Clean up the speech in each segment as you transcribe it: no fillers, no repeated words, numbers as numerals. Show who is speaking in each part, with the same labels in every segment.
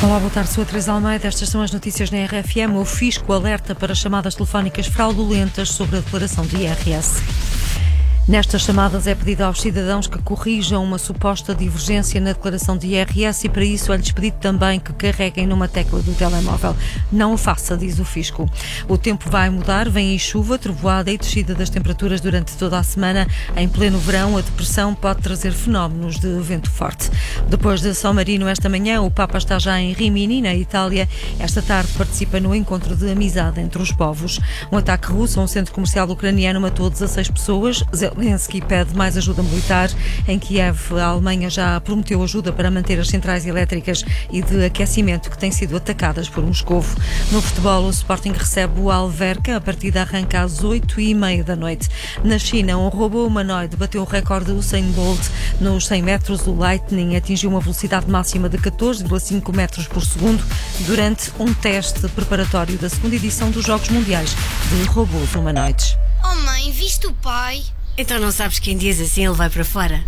Speaker 1: Olá, boa tarde, sou a Teresa Almeida. Estas são as notícias na RFM. O Fisco alerta para chamadas telefónicas fraudulentas sobre a declaração de IRS. Nestas chamadas é pedido aos cidadãos que corrijam uma suposta divergência na declaração de IRS e para isso é-lhes pedido também que carreguem numa tecla do telemóvel. Não o faça, diz o Fisco. O tempo vai mudar, vem aí chuva, trovoada e descida das temperaturas durante toda a semana. Em pleno verão, a depressão pode trazer fenómenos de vento forte. Depois de São Marino, esta manhã, o Papa está já em Rimini, na Itália. Esta tarde participa no encontro de amizade entre os povos. Um ataque russo a um centro comercial ucraniano matou 16 pessoas. Zelensky pede mais ajuda militar. Em Kiev, a Alemanha já prometeu ajuda para manter as centrais elétricas e de aquecimento que têm sido atacadas por Moscovo. No futebol, o Sporting recebe o Alverca. A partida arranca às 8h30 da noite. Na China, um robô humanoide bateu o recorde do Usain Bolt. Nos 100 metros, o Lightning atingiu uma velocidade máxima de 14,5 metros por segundo durante um teste preparatório da segunda edição dos Jogos Mundiais de Robôs Humanoides.
Speaker 2: Oh mãe, viste o pai?
Speaker 3: Então não sabes que em dias assim ele vai para fora?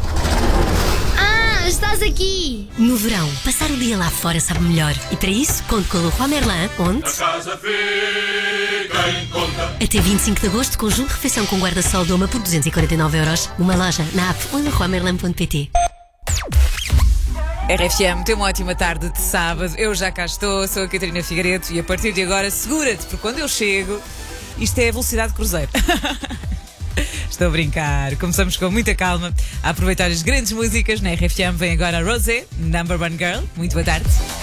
Speaker 2: Ah, estás aqui!
Speaker 3: No verão, passar o dia lá fora sabe melhor. E para isso, conto com o Leroy Merlin, onde?
Speaker 4: A casa fica em conta.
Speaker 3: Até 25 de agosto, conjunto de refeição com guarda-sol Doma por 249€. Uma loja na app ou em leroymerlin.pt.
Speaker 5: RFM, tem uma ótima tarde de sábado. Eu já cá estou, sou a Catarina Figueiredo e a partir de agora segura-te, porque quando eu chego, isto é a velocidade de cruzeiro. Estou a brincar. Começamos com muita calma a aproveitar as grandes músicas. Na RFM vem agora a Rosé, Number One Girl. Muito boa tarde.